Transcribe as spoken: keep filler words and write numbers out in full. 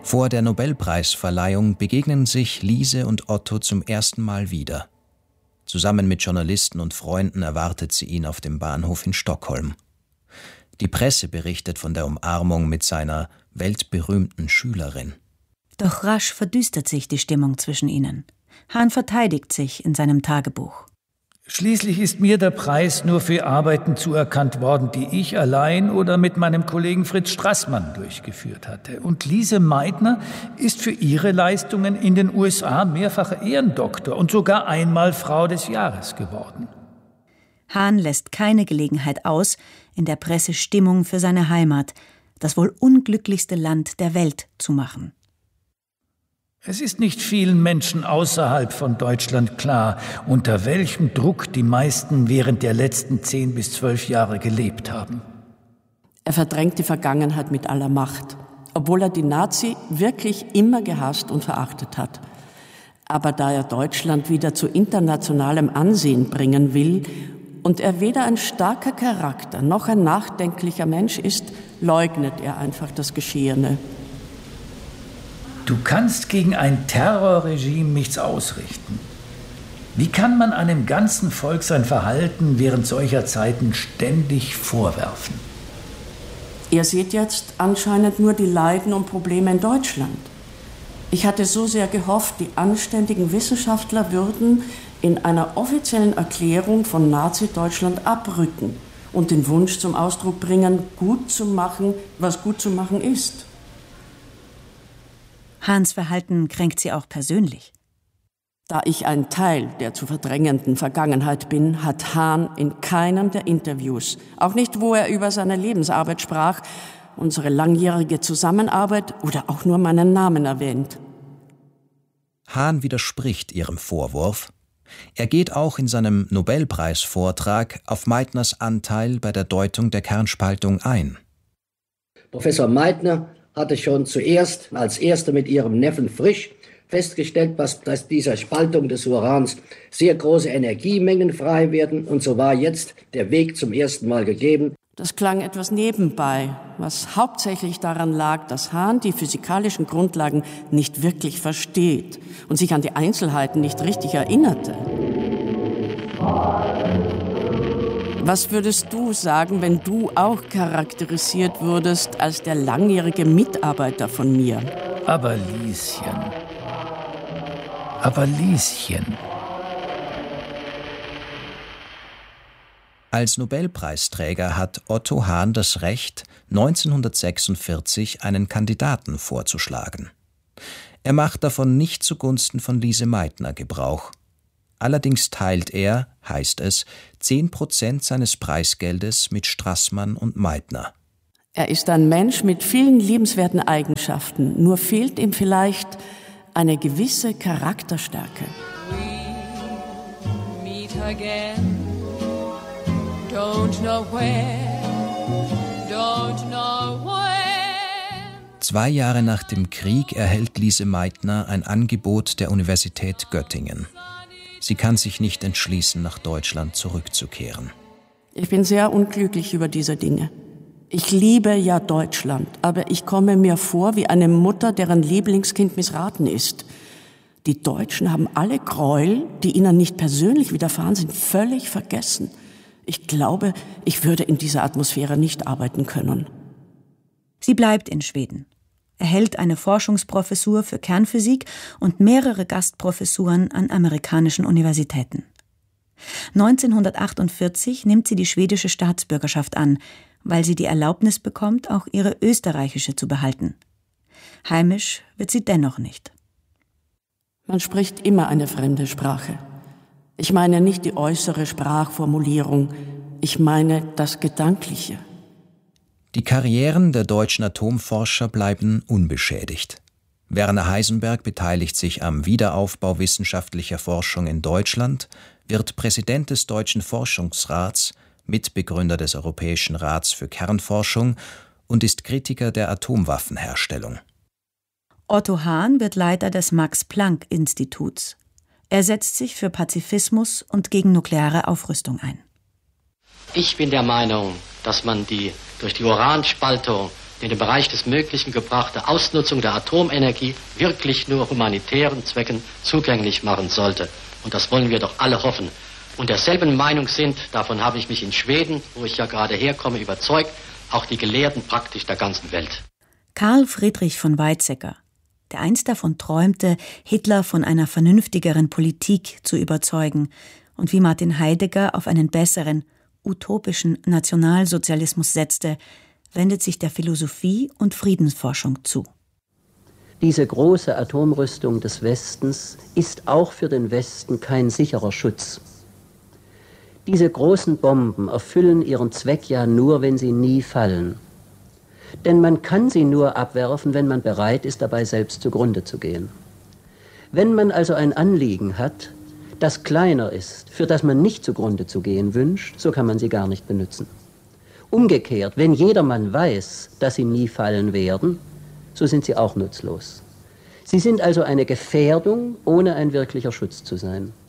Vor der Nobelpreisverleihung begegnen sich Lise und Otto zum ersten Mal wieder. Zusammen mit Journalisten und Freunden erwartet sie ihn auf dem Bahnhof in Stockholm. Die Presse berichtet von der Umarmung mit seiner weltberühmten Schülerin. Doch rasch verdüstert sich die Stimmung zwischen ihnen. Hahn verteidigt sich in seinem Tagebuch. Schließlich ist mir der Preis nur für Arbeiten zuerkannt worden, die ich allein oder mit meinem Kollegen Fritz Strassmann durchgeführt hatte. Und Lise Meitner ist für ihre Leistungen in den U S A mehrfache Ehrendoktor und sogar einmal Frau des Jahres geworden. Hahn lässt keine Gelegenheit aus, in der Presse Stimmung für seine Heimat, das wohl unglücklichste Land der Welt, zu machen. Es ist nicht vielen Menschen außerhalb von Deutschland klar, unter welchem Druck die meisten während der letzten zehn bis zwölf Jahre gelebt haben. Er verdrängt die Vergangenheit mit aller Macht, obwohl er die Nazi wirklich immer gehasst und verachtet hat. Aber da er Deutschland wieder zu internationalem Ansehen bringen will und er weder ein starker Charakter noch ein nachdenklicher Mensch ist, leugnet er einfach das Geschehene. Du kannst gegen ein Terrorregime nichts ausrichten. Wie kann man einem ganzen Volk sein Verhalten während solcher Zeiten ständig vorwerfen? Ihr seht jetzt anscheinend nur die Leiden und Probleme in Deutschland. Ich hatte so sehr gehofft, die anständigen Wissenschaftler würden in einer offiziellen Erklärung von Nazi-Deutschland abrücken und den Wunsch zum Ausdruck bringen, gut zu machen, was gut zu machen ist. Hahns Verhalten kränkt sie auch persönlich. Da ich ein Teil der zu verdrängenden Vergangenheit bin, hat Hahn in keinem der Interviews, auch nicht wo er über seine Lebensarbeit sprach, unsere langjährige Zusammenarbeit oder auch nur meinen Namen erwähnt. Hahn widerspricht ihrem Vorwurf. Er geht auch in seinem Nobelpreisvortrag auf Meitners Anteil bei der Deutung der Kernspaltung ein. Professor Meitner hatte schon zuerst als Erster mit ihrem Neffen Frisch festgestellt, dass bei dieser Spaltung des Urans sehr große Energiemengen frei werden. Und so war jetzt der Weg zum ersten Mal gegeben. Das klang etwas nebenbei, was hauptsächlich daran lag, dass Hahn die physikalischen Grundlagen nicht wirklich versteht und sich an die Einzelheiten nicht richtig erinnerte. Was würdest du sagen, wenn du auch charakterisiert würdest als der langjährige Mitarbeiter von mir? Aber Lieschen, aber Lieschen. Als Nobelpreisträger hat Otto Hahn das Recht, neunzehnhundertsechsundvierzig einen Kandidaten vorzuschlagen. Er macht davon nicht zugunsten von Lise Meitner Gebrauch. Allerdings teilt er, heißt es, zehn Prozent seines Preisgeldes mit Strassmann und Meitner. Er ist ein Mensch mit vielen liebenswerten Eigenschaften, nur fehlt ihm vielleicht eine gewisse Charakterstärke. We meet again. Don't know where, don't know when. Zwei Jahre nach dem Krieg erhält Lise Meitner ein Angebot der Universität Göttingen. Sie kann sich nicht entschließen, nach Deutschland zurückzukehren. Ich bin sehr unglücklich über diese Dinge. Ich liebe ja Deutschland, aber ich komme mir vor wie eine Mutter, deren Lieblingskind missraten ist. Die Deutschen haben alle Gräuel, die ihnen nicht persönlich widerfahren sind, völlig vergessen. Ich glaube, ich würde in dieser Atmosphäre nicht arbeiten können. Sie bleibt in Schweden, erhält eine Forschungsprofessur für Kernphysik und mehrere Gastprofessuren an amerikanischen Universitäten. neunzehnhundertachtundvierzig nimmt sie die schwedische Staatsbürgerschaft an, weil sie die Erlaubnis bekommt, auch ihre österreichische zu behalten. Heimisch wird sie dennoch nicht. Man spricht immer eine fremde Sprache. Ich meine nicht die äußere Sprachformulierung, ich meine das Gedankliche. Die Karrieren der deutschen Atomforscher bleiben unbeschädigt. Werner Heisenberg beteiligt sich am Wiederaufbau wissenschaftlicher Forschung in Deutschland, wird Präsident des Deutschen Forschungsrats, Mitbegründer des Europäischen Rats für Kernforschung und ist Kritiker der Atomwaffenherstellung. Otto Hahn wird Leiter des Max-Planck-Instituts. Er setzt sich für Pazifismus und gegen nukleare Aufrüstung ein. Ich bin der Meinung, dass man die durch die Uranspaltung in den Bereich des Möglichen gebrachte Ausnutzung der Atomenergie wirklich nur humanitären Zwecken zugänglich machen sollte. Und das wollen wir doch alle hoffen. Und derselben Meinung sind, davon habe ich mich in Schweden, wo ich ja gerade herkomme, überzeugt, auch die Gelehrten praktisch der ganzen Welt. Karl Friedrich von Weizsäcker, der einst davon träumte, Hitler von einer vernünftigeren Politik zu überzeugen und wie Martin Heidegger auf einen besseren, utopischen Nationalsozialismus setzte, wendet sich der Philosophie und Friedensforschung zu. Diese große Atomrüstung des Westens ist auch für den Westen kein sicherer Schutz. Diese großen Bomben erfüllen ihren Zweck ja nur, wenn sie nie fallen. Denn man kann sie nur abwerfen, wenn man bereit ist, dabei selbst zugrunde zu gehen. Wenn man also ein Anliegen hat, das kleiner ist, für das man nicht zugrunde zu gehen wünscht, so kann man sie gar nicht benutzen. Umgekehrt, wenn jedermann weiß, dass sie nie fallen werden, so sind sie auch nutzlos. Sie sind also eine Gefährdung, ohne ein wirklicher Schutz zu sein.